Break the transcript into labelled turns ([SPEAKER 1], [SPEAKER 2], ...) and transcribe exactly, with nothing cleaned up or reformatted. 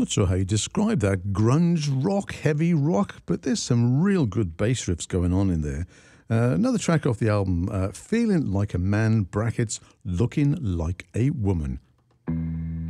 [SPEAKER 1] Not sure how you describe that. Grunge rock, heavy rock, but there's some real good bass riffs going on in there. Uh, another track off the album, uh, Feeling Like a Man, brackets, Looking Like a Woman.